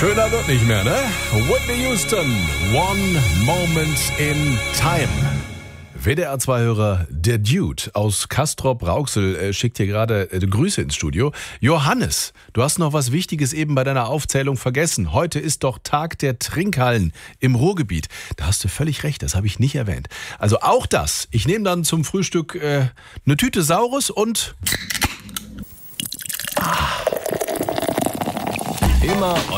Schöner wird nicht mehr, ne? Whitney Houston, One Moment in Time. WDR-2-Hörer, der Dude aus Castrop-Rauxel schickt hier gerade Grüße ins Studio. Johannes, du hast noch was Wichtiges eben bei deiner Aufzählung vergessen. Heute ist doch Tag der Trinkhallen im Ruhrgebiet. Da hast du völlig recht, das habe ich nicht erwähnt. Also auch das. Ich nehme dann zum Frühstück eine Tüte Saurus und... Immer